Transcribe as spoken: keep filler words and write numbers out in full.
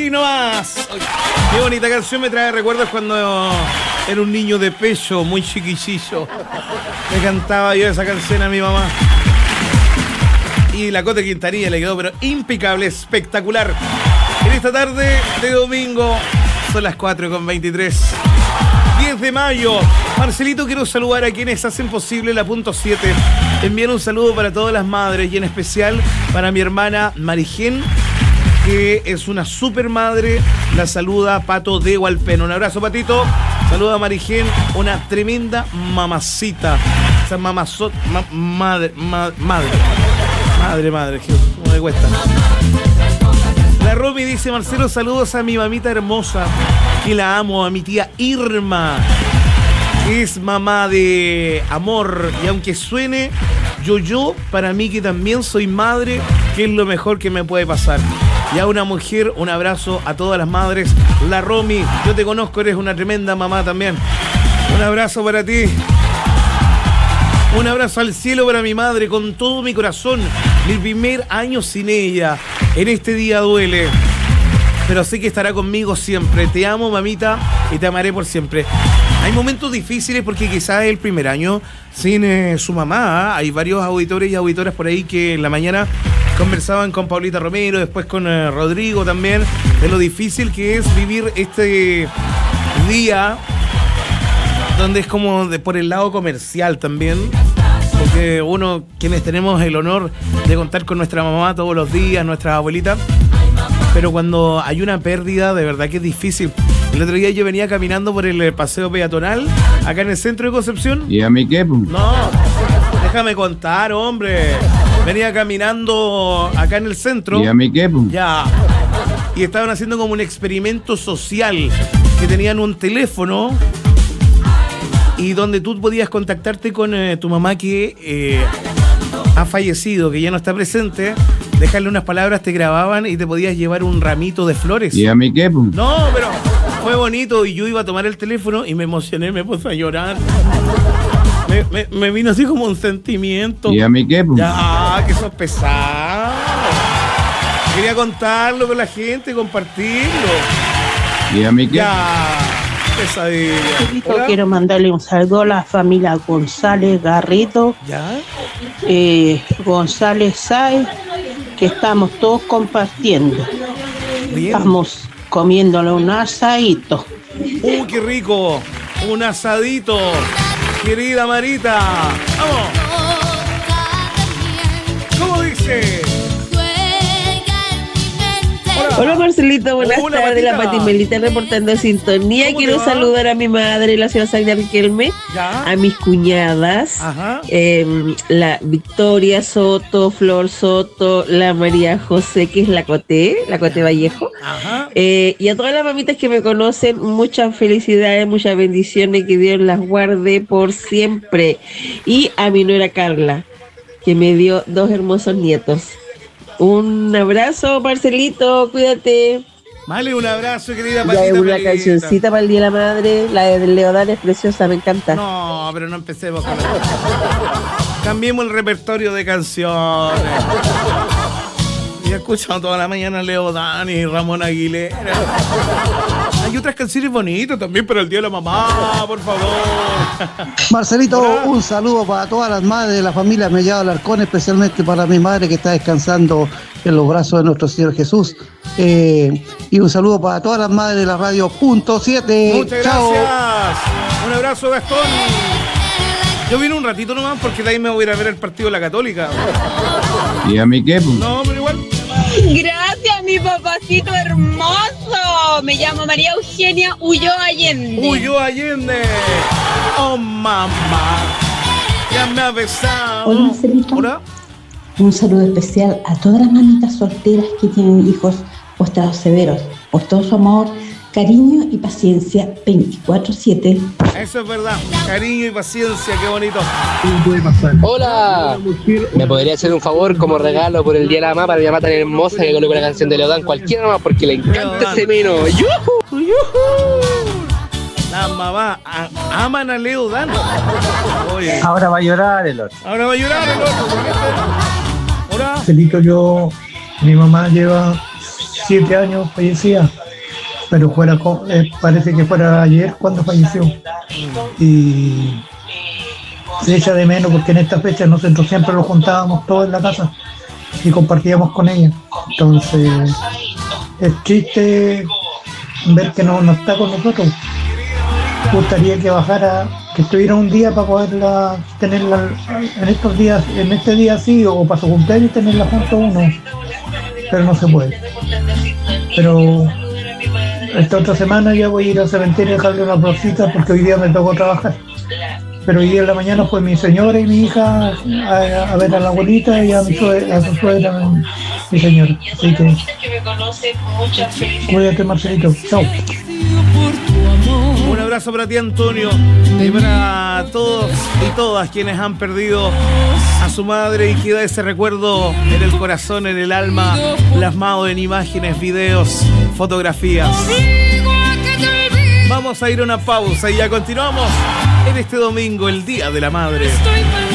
Ahí nomás. Qué bonita canción, me trae recuerdos cuando era un niño de pecho, muy chiquillillo. Me cantaba yo esa canción a mi mamá. Y la Cote Quintanilla le quedó pero impecable, espectacular. En esta tarde de domingo, son las cuatro con veintitrés. diez de mayo. Marcelito, quiero saludar a quienes hacen posible la punto siete. Enviar un saludo para todas las madres y en especial para mi hermana Marigen, que es una super madre. La saluda Pato de Hualpén. Un abrazo, Patito. Saluda a Marigen, una tremenda mamacita. Esa mamazot, ma, madre, ma, madre. Madre, madre, ¿cómo me cuesta? La Romy dice, Marcelo, saludos a mi mamita hermosa, que la amo, a mi tía Irma, que es mamá de amor. Y aunque suene yo-yo, para mí que también soy madre, que es lo mejor que me puede pasar. Y a una mujer, un abrazo a todas las madres. La Romy, yo te conozco, eres una tremenda mamá también. Un abrazo para ti. Un abrazo al cielo para mi madre con todo mi corazón. Mi primer año sin ella. En este día duele, pero sé que estará conmigo siempre. Te amo, mamita, y te amaré por siempre. Hay momentos difíciles porque quizás es el primer año sin eh, su mamá. ¿eh? Hay varios auditores y auditoras por ahí que en la mañana conversaban con Paulita Romero, después con eh, Rodrigo también, de lo difícil que es vivir este día, donde es como de, por el lado comercial también. Porque uno, quienes tenemos el honor de contar con nuestra mamá todos los días, nuestra abuelita, pero cuando hay una pérdida, de verdad que es difícil. El otro día yo venía caminando por el paseo peatonal, acá en el centro de Concepción. ¿Y a mí qué? No, déjame contar, hombre. Venía caminando acá en el centro. ¿Y a mí qué? Ya. Y estaban haciendo como un experimento social, que tenían un teléfono y donde tú podías contactarte con eh, tu mamá que eh, ha fallecido, que ya no está presente, dejarle unas palabras, te grababan y te podías llevar un ramito de flores. ¿Y a mí qué? No, pero fue bonito y yo iba a tomar el teléfono y me emocioné, me puse a llorar. Me, me, me vino así como un sentimiento. ¿Y a mí qué? Ya, que sos pesado. Quería contarlo con la gente, compartirlo. ¿Y a mí qué? Ya. Quiero mandarle un saludo a la familia González Garrido, ¿Ya? Eh, González Sáez, que estamos todos compartiendo. Bien. Estamos comiéndole un asadito. ¡Uh, qué rico! Un asadito, querida Marita. ¡Vamos! ¿Cómo dice? Hola Marcelito, buenas Hola, tardes, Patita. la Pati Melita reportando sintonía. Quiero saludar a mi madre, la señora Sagna Riquelme, ¿Ya? a mis cuñadas, eh, la Victoria Soto, Flor Soto, la María José, que es la Coté, la Coté Vallejo, eh, y a todas las mamitas que me conocen, muchas felicidades, muchas bendiciones, que Dios las guarde por siempre. Y a mi nuera Carla, que me dio dos hermosos nietos. Un abrazo, Marcelito, cuídate. Vale, un abrazo, querida Ya Patita. es una Melita. cancioncita para el Día de la Madre, la de Leodán es preciosa, me encanta. No, pero no empecemos con eso. Cambiemos el repertorio de canciones. Y he escuchado toda la mañana Leo Dani y Ramón Aguilera. Hay otras canciones bonitas también para el Día de la Mamá, por favor. Marcelito, hola. Un saludo para todas las madres de la familia Mellado Alarcón, especialmente para mi madre que está descansando en los brazos de nuestro Señor Jesús. Eh, y un saludo para todas las madres de la radio Punto siete. Muchas Chao. gracias. Un abrazo, Gastón. Yo vine un ratito nomás porque de ahí me voy a ir a ver el partido de la Católica. ¿Y a mí qué? No, pero igual. Gracias, mi papacito hermoso. Me llamo María Eugenia Ulloa Allende. Ulloa Allende. Oh, mamá. Ya me ha besado. Hola, Marcelito. Hola. Un saludo especial a todas las mamitas solteras que tienen hijos postrados severos. Por todo su amor, cariño y paciencia veinticuatro siete. Eso es verdad. Cariño y paciencia, qué bonito. Hola, ¿me podría hacer un favor como regalo por el Día de la Mamá para mi mamá tan hermosa que coloque una canción de Leodán, cualquiera nomás, porque le encanta ese meno? ¡Yuhu! La mamá a, aman a Leo Dan. Oye. Ahora va a llorar el otro. Ahora va a llorar el otro. Hola. Celito, yo, mi mamá lleva siete años fallecía, pero fuera, eh, parece que fuera ayer cuando falleció. Y se echa de menos porque en esta fecha nosotros siempre lo juntábamos todos en la casa y compartíamos con ella. Entonces es triste ver que no, no está con nosotros. Me gustaría que bajara, que estuviera un día para poderla tenerla en estos días, en este día sí, o para su cumpleaños tenerla junto a uno, pero no se puede. Pero esta otra semana ya voy a ir al cementerio a dejarle una florcita porque hoy día me tocó trabajar. Pero hoy día en la mañana fue mi señora y mi hija a, a ver a la abuelita y a, mi suegra, a su suegra, mi, mi señora. Así que cuídate, Marcelito. Chao. Un abrazo para ti, Antonio, y para todos y todas quienes han perdido a su madre y queda ese recuerdo en el corazón, en el alma, plasmado en imágenes, videos, fotografías. Vamos a ir a una pausa y ya continuamos en este domingo, el Día de la Madre.